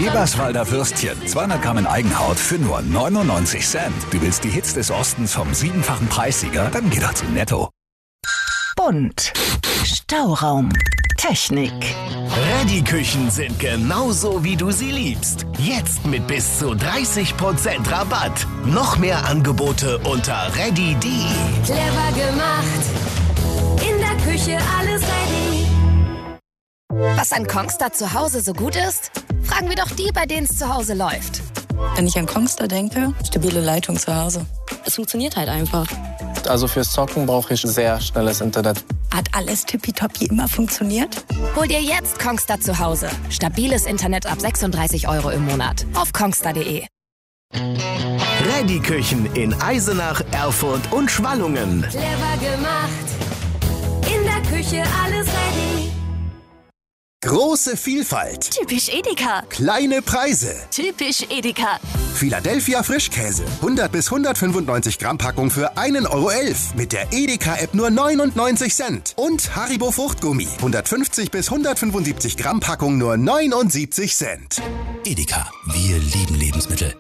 Eberswalder Würstchen, 200 Gramm in Eigenhaut für nur 99 Cent. Du willst die Hits des Ostens vom 7-fachen Preissieger? Dann geh doch zu Netto. Bunt. Stauraum. Technik. Ready-Küchen sind genauso, wie du sie liebst. Jetzt mit bis zu 30% Rabatt. Noch mehr Angebote unter ready.de. Clever gemacht. In der Küche alles ready. Was an Kongstar zu Hause so gut ist? Fragen wir doch die, bei denen es zu Hause läuft. Wenn ich an Kongstar denke, stabile Leitung zu Hause. Es funktioniert halt einfach. Also fürs Zocken brauche ich sehr schnelles Internet. Hat alles tippitoppi immer funktioniert? Hol dir jetzt Kongstar zu Hause. Stabiles Internet ab 36 € im Monat. Auf kongstar.de. Ready-Küchen in Eisenach, Erfurt und Schwallungen. Clever gemacht. In der Küche alles ready. Große Vielfalt. Typisch Edeka. Kleine Preise. Typisch Edeka. Philadelphia Frischkäse. 100 bis 195 Gramm Packung für 1,11 € mit der Edeka-App nur 99 Cent. Und Haribo Fruchtgummi. 150 bis 175 Gramm Packung nur 79 Cent. Edeka, wir lieben Lebensmittel.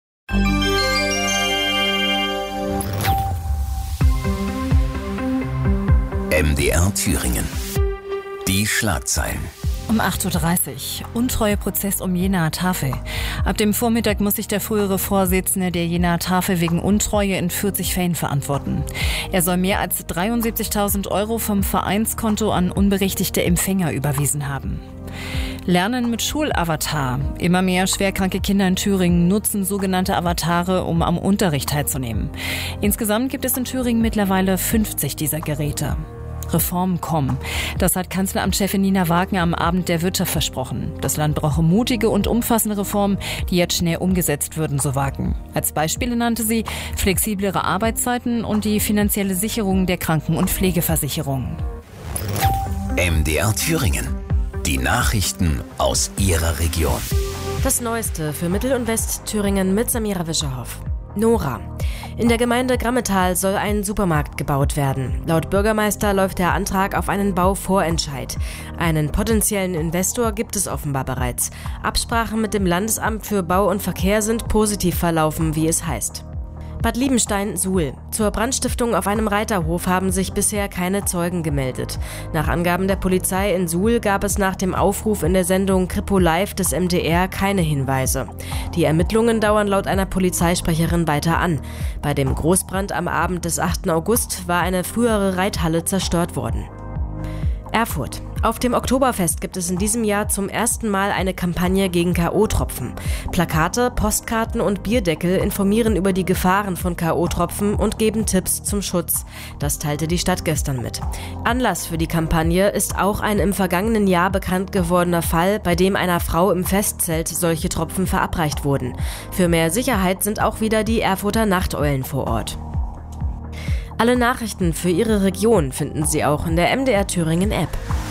MDR Thüringen. Die Schlagzeilen. Um 8.30 Uhr. Untreueprozess um Jenaer Tafel. Ab dem Vormittag muss sich der frühere Vorsitzende der Jenaer Tafel wegen Untreue in 40 Fällen verantworten. Er soll mehr als 73.000 € vom Vereinskonto an unberechtigte Empfänger überwiesen haben. Lernen mit Schulavatar. Immer mehr schwerkranke Kinder in Thüringen nutzen sogenannte Avatare, um am Unterricht teilzunehmen. Insgesamt gibt es in Thüringen mittlerweile 50 dieser Geräte. Reformen kommen. Das hat Kanzleramtschefin Nina Wagner am Abend der Wirtschaft versprochen. Das Land brauche mutige und umfassende Reformen, die jetzt schnell umgesetzt würden, so Wagner. Als Beispiele nannte sie flexiblere Arbeitszeiten und die finanzielle Sicherung der Kranken- und Pflegeversicherung. MDR Thüringen. Die Nachrichten aus Ihrer Region. Das Neueste für Mittel- und Westthüringen mit Samira Wischerhoff. Nora. In der Gemeinde Grammetal soll ein Supermarkt gebaut werden. Laut Bürgermeister läuft der Antrag auf einen Bauvorentscheid. Einen potenziellen Investor gibt es offenbar bereits. Absprachen mit dem Landesamt für Bau und Verkehr sind positiv verlaufen, wie es heißt. Bad Liebenstein-Suhl. Zur Brandstiftung auf einem Reiterhof haben sich bisher keine Zeugen gemeldet. Nach Angaben der Polizei in Suhl gab es nach dem Aufruf in der Sendung Kripo Live des MDR keine Hinweise. Die Ermittlungen dauern laut einer Polizeisprecherin weiter an. Bei dem Großbrand am Abend des 8. August war eine frühere Reithalle zerstört worden. Erfurt. Auf dem Oktoberfest gibt es in diesem Jahr zum ersten Mal eine Kampagne gegen K.O.-Tropfen. Plakate, Postkarten und Bierdeckel informieren über die Gefahren von K.O.-Tropfen und geben Tipps zum Schutz. Das teilte die Stadt gestern mit. Anlass für die Kampagne ist auch ein im vergangenen Jahr bekannt gewordener Fall, bei dem einer Frau im Festzelt solche Tropfen verabreicht wurden. Für mehr Sicherheit sind auch wieder die Erfurter Nachteulen vor Ort. Alle Nachrichten für Ihre Region finden Sie auch in der MDR Thüringen App.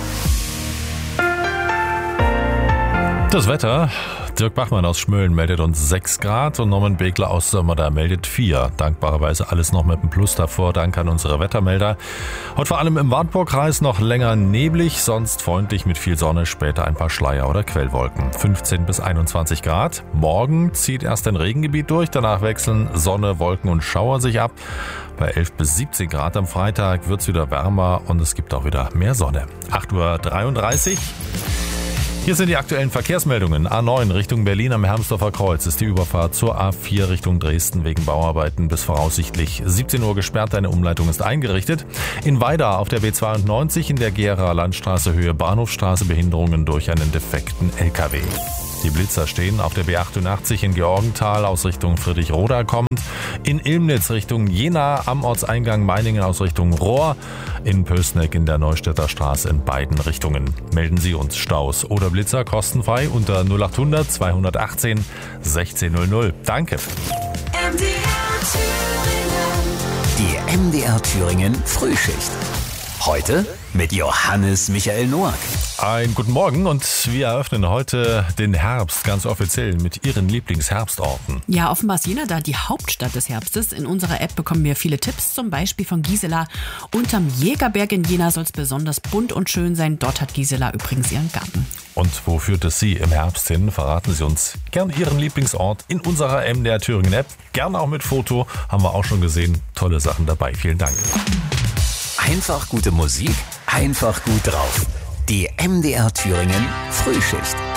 Das Wetter. Dirk Bachmann aus Schmölln meldet uns 6 Grad und Norman Begler aus Sömmerda meldet 4. Dankbarerweise alles noch mit einem Plus davor. Dank an unsere Wettermelder. Heute vor allem im Wartburgkreis noch länger neblig, sonst freundlich mit viel Sonne, später ein paar Schleier oder Quellwolken. 15 bis 21 Grad. Morgen zieht erst ein Regengebiet durch, danach wechseln Sonne, Wolken und Schauer sich ab. Bei 11 bis 17 Grad am Freitag wird es wieder wärmer und es gibt auch wieder mehr Sonne. 8.33 Uhr. Hier sind die aktuellen Verkehrsmeldungen. A9 Richtung Berlin am Hermsdorfer Kreuz ist die Überfahrt zur A4 Richtung Dresden wegen Bauarbeiten bis voraussichtlich 17 Uhr gesperrt. Eine Umleitung ist eingerichtet. In Weida auf der B92 in der Geraer Landstraße Höhe Bahnhofstraße Behinderungen durch einen defekten LKW. Die Blitzer stehen auf der B88 in Georgenthal aus Richtung Friedrichroda kommt. In Ilmnitz Richtung Jena am Ortseingang Meiningen aus Richtung Rohr. In Pößneck in der Neustädter Straße in beiden Richtungen. Melden Sie uns Staus oder Blitzer kostenfrei unter 0800 218 1600. Danke. Die MDR Thüringen Frühschicht. Heute mit Johannes Michael Noack. Einen guten Morgen und wir eröffnen heute den Herbst ganz offiziell mit Ihren Lieblingsherbstorten. Ja, offenbar ist Jena da die Hauptstadt des Herbstes. In unserer App bekommen wir viele Tipps, zum Beispiel von Gisela. Unterm Jägerberg in Jena soll es besonders bunt und schön sein. Dort hat Gisela übrigens ihren Garten. Und wo führt es Sie im Herbst hin? Verraten Sie uns gern Ihren Lieblingsort in unserer MDR Thüringen App. Gerne auch mit Foto, haben wir auch schon gesehen. Tolle Sachen dabei, vielen Dank. Einfach gute Musik, einfach gut drauf. Die MDR Thüringen Frühschicht.